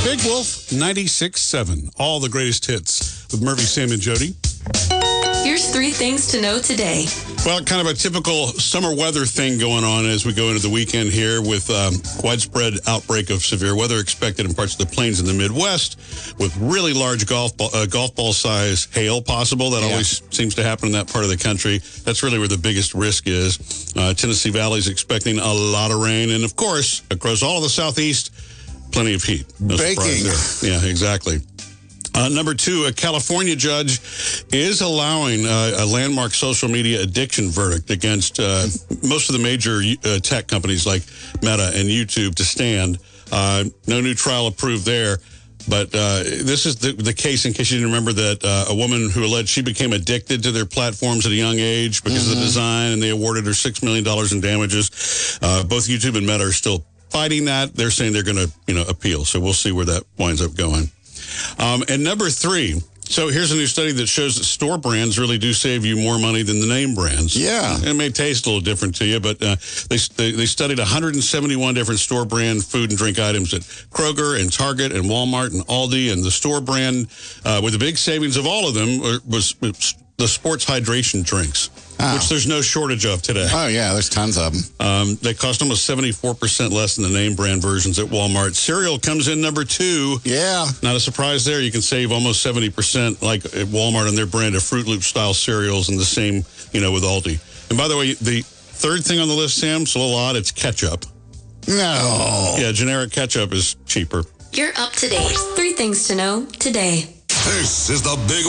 Big Wolf 96.7. All the greatest hits with Murphy, Sam, and Jody. Here's 3 things to know today. Well, kind of a typical summer weather thing going on as we go into the weekend here with widespread outbreak of severe weather expected in parts of the plains in the Midwest with really large golf ball size hail possible. That always seems to happen in that part of the country. That's really where the biggest risk is. Tennessee Valley is expecting a lot of rain. And, of course, across all of the southeast, plenty of heat. No surprise there. Yeah, exactly. Number 2, a California judge is allowing a landmark social media addiction verdict against most of the major tech companies like Meta and YouTube to stand. No new trial approved there. But this is the case, in case you didn't remember, that a woman who alleged she became addicted to their platforms at a young age because of the design, and they awarded her $6 million in damages. Both YouTube and Meta are still fighting that. They're saying they're going to appeal. So we'll see where that winds up going. And number 3, so here's a new study that shows that store brands really do save you more money than the name brands. Yeah. It may taste a little different to you, but they studied 171 different store brand food and drink items at Kroger and Target and Walmart and Aldi, and the store brand with the big savings of all of them was the sports hydration drinks, which there's no shortage of today. Oh, yeah, there's tons of them. They cost almost 74% less than the name brand versions at Walmart. Cereal comes in number 2. Yeah. Not a surprise there. You can save almost 70% like at Walmart on their brand of Fruit Loop style cereals, and the same, with Aldi. And by the way, the third thing on the list, Sam, it's a little odd. It's ketchup. No. Yeah, generic ketchup is cheaper. You're up to date. 3 things to know today. This is the Big